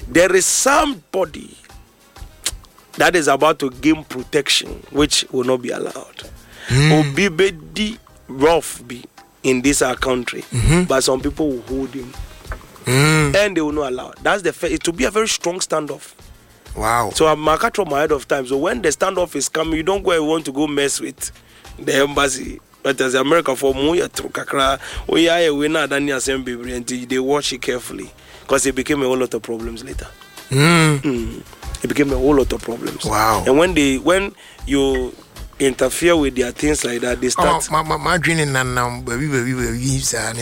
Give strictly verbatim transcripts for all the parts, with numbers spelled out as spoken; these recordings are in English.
there is somebody that is about to gain protection, which will not be allowed. Obi be rough be in this our country, mm-hmm. but some people will hold him, mm. and they will not allow. That's the fa- it will be a very strong standoff. Wow. So I'm marked from ahead of time. So when the standoff is coming, you don't go and want to go mess with the embassy. But as America for Muya Trukakra, we are a winner than the assembly, and they watch it carefully because it became a whole lot of problems later. Mm. Mm. It became a whole lot of problems. Wow. And when they when you interfere with their things like that, they start. Oh, my my my dreaming now, baby, baby, baby,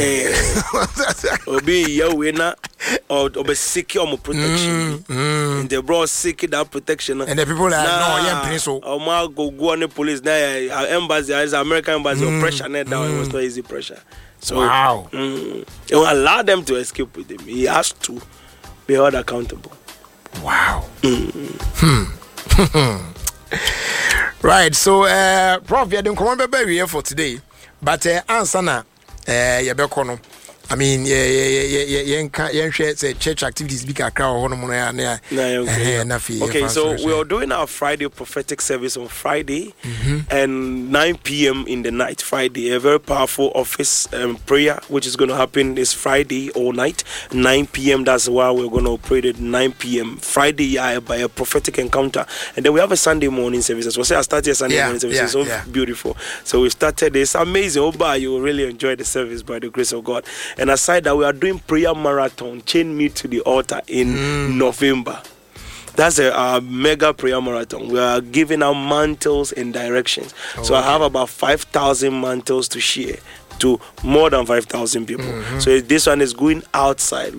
Obi ya winner or or seek your protection. Mm, mm. And they brought seek that protection. And the people are nah, no, yeah, so. Oh my, go go on the police. Now, our embassy, our American embassy, mm, pressure. Net down. Mm. It was not easy pressure. So wow. Mm, it will allow them to escape with him. He has to be held accountable. Wow. Mm. Hmm. Right, so uh Prof, you don't come on baby here for today. But uh answer na uh you be kono. I mean, yeah, yeah, yeah, yeah, yeah, yeah, yeah, say church activities big crowd on na okay, so we are doing our Friday prophetic service on Friday, mm-hmm. and nine p.m. in the night, Friday, a very powerful office um, prayer, which is going to happen this Friday all night, nine p.m. That's why we're going to operate at nine p.m. Friday uh, by a prophetic encounter. And then we have a Sunday morning service as well. So I started a Sunday yeah, morning service. Yeah, it's so yeah. beautiful. So we started this amazing. Oh, you will really enjoy the service by the grace of God. And aside that, we are doing prayer marathon, Chain Me to the Altar in mm. November. That's a, a mega prayer marathon. We are giving out mantles and directions. Oh, so okay. I have about five thousand mantles to share to more than five thousand people. Mm-hmm. So this one is going outside.